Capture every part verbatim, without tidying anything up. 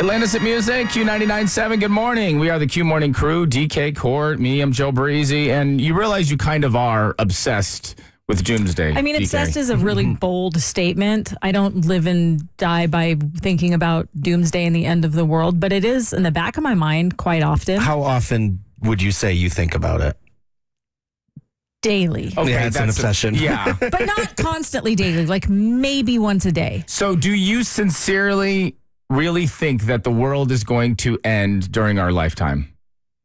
Atlantis at Music, Q ninety-nine point seven. Good morning. We are the Q Morning Crew, D K Court, me, I'm Joe Breezy, and you realize you kind of are obsessed with doomsday. I mean, D K. obsessed is a really bold statement. I don't live and die by thinking about doomsday and the end of the world, but it is in the back of my mind quite often. How often would you say you think about it? Daily. Okay, yeah, it's an that's a- obsession. yeah. But not constantly daily, like maybe once a day. So do you sincerely really think that the world is going to end during our lifetime?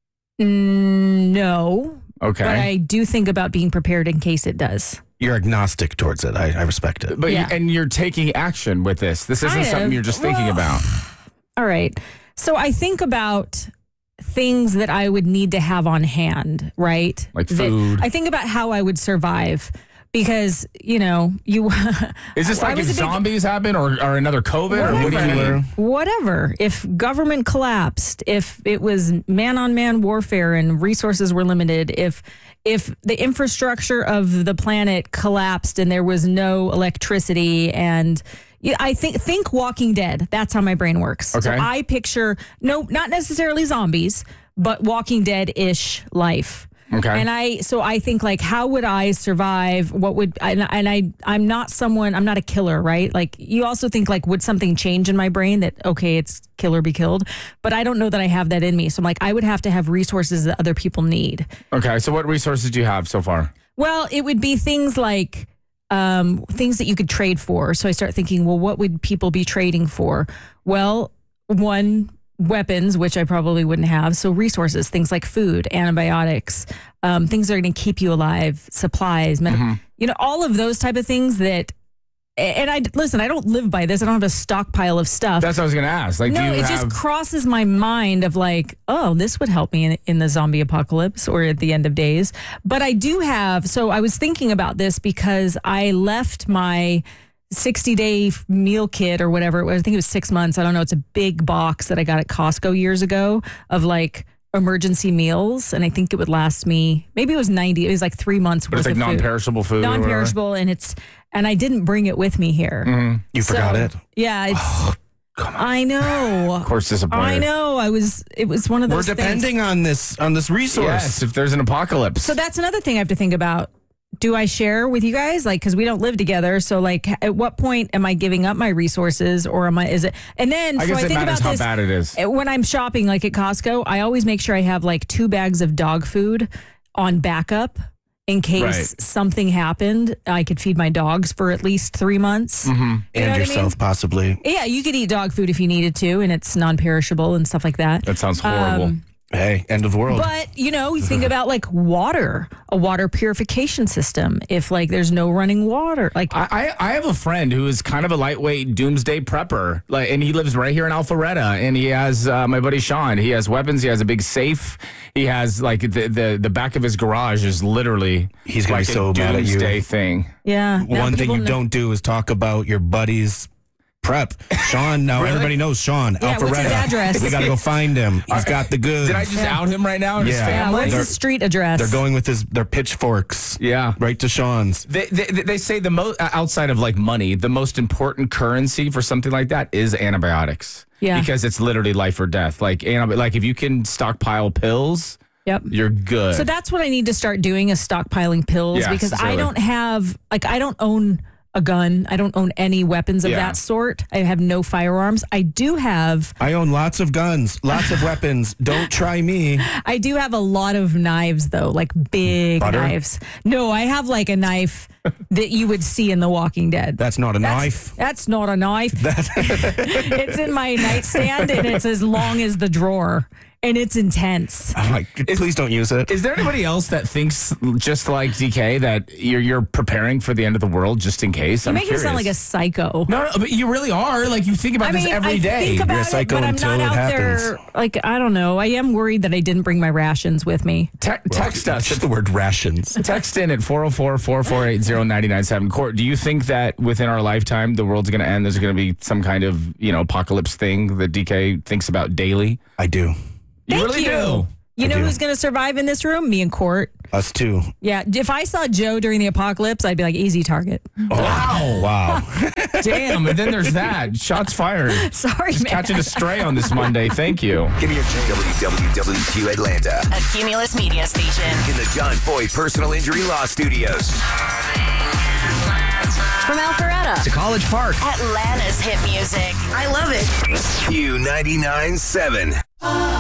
Mm, no. Okay. But I do think about being prepared in case it does. You're agnostic towards it. I, I respect it. But Yeah. you, and you're taking action with this. This isn't I something am. you're just thinking Well- about. All right. So I think about things that I would need to have on hand, right? Like That- food. I think about how I would survive because, you know, you Is this I like if was a big- zombies happen or, or another COVID? Or what do you Whatever. mean? Whatever. If government collapsed, if it was man-on-man warfare and resources were limited, if if the infrastructure of the planet collapsed and there was no electricity and yeah, I think think Walking Dead. That's how my brain works. So Okay. I picture no, not necessarily zombies, but Walking Dead-ish life. Okay. And I, so I think like, how would I survive? What would, and, and I, I'm not someone, I'm not a killer, right? Like you also think like, would something change in my brain that, okay, it's kill or be killed, but I don't know that I have that in me. So I'm like, I would have to have resources that other people need. Okay. So what resources do you have so far? Well, it would be things like, um, things that you could trade for. So I start thinking, well, what would people be trading for? Well, one, weapons, which I probably wouldn't have. So resources, things like food, antibiotics, um, things that are going to keep you alive, supplies, med- Mm-hmm. you know, all of those type of things that, and I, listen, I don't live by this. I don't have a stockpile of stuff. That's what I was going to ask. Like, no, do you it have... just crosses my mind of like, oh, this would help me in, in the zombie apocalypse or at the end of days. But I do have, so I was thinking about this because I left my sixty day meal kit or whatever it was. I think it was six months. I don't know. It's a big box that I got at Costco years ago of like emergency meals. And I think it would last me, maybe it was ninety. It was like three months But worth it's like of food. non-perishable food. or whatever? Non-perishable. And it's, and I didn't bring it with me here. You So, forgot it? Yeah. It's, Oh, come on. I know. Of course, disappointed. I know. I was, it was one of We're those things. depending on this on this resource. Yes, if there's an apocalypse. So that's another thing I have to think about. Do I share with you guys? Like, because we don't live together. So, like, at what point am I giving up my resources, or am I? Is it? And then, I so guess I it think matters about how this bad it is. when I'm shopping, like at Costco. I always make sure I have like two bags of dog food on backup in case Right. something happened. I could feed my dogs for at least three months. Mm-hmm. You know And what I yourself, mean? possibly. Yeah, you could eat dog food if you needed to, and it's non-perishable and stuff like that. That sounds horrible. Um, Hey, end of world. But, you know, you think about like water, a water purification system. If like there's no running water, like I, I I have a friend who is kind of a lightweight doomsday prepper, like, and he lives right here in Alpharetta. And he has uh, my buddy Sean. He has weapons. He has a big safe. He has like the the, the back of his garage is literally He's gonna like be so a mad at you. doomsday thing. yeah. now One thing people you know- don't do is talk about your buddy's prep. Sean, now Really? everybody knows Sean. Yeah, what's his Alpharetta. address? We got to go find him. He's got the goods. Did I just Yeah. out him right now? And his Yeah. Yeah, family? what's They're- his street address? They're going with his their pitchforks. Yeah. Right to Sean's. They, they, they say the most outside of like money, the most important currency for something like that is antibiotics. Yeah. Because it's literally life or death. Like antibi- like if you can stockpile pills, Yep. you're good. So that's what I need to start doing is stockpiling pills Yeah, because I sincerely. don't have like I don't own a gun. I don't own any weapons of Yeah. that sort. I have no firearms. I do have I own lots of guns, lots of weapons. Don't try me. I do have a lot of knives though, like big Butter? knives. No, I have like a knife that you would see in The Walking Dead. That's not a That's- knife. That's not a knife. It's in my nightstand and it's as long as the drawer and it's intense. I'm like, please don't use it. Is there anybody else that thinks just like D K that you're you're preparing for the end of the world just in case? You I'm make me curious. sound like a psycho. no, no, but you really are. Like you think about I this mean, every I day. think about You're a it, psycho but I'm until not it out happens. there. Like I don't know. I am worried that I didn't bring my rations with me. Te- text us. Just the word rations. Text in at four oh four, four four eight, oh nine nine seven. Court, do you think that within our lifetime the world's going to end? There's going to be some kind of, you know, apocalypse thing that D K thinks about daily? I do. You Thank really you. do. You I know do. who's going to survive in this room? Me and Court. Us too. Yeah. If I saw Joe during the apocalypse, I'd be like, easy target. Wow. Wow. Damn. And then there's that. Shots fired. Sorry, Just man. catching a stray on this Monday. Thank you. Give me your W W W Q Atlanta A Cumulus media station. in the John Boy Personal Injury Law Studios. From Alpharetta To College Park. Atlanta's hit music. I love it. Q ninety-nine point seven.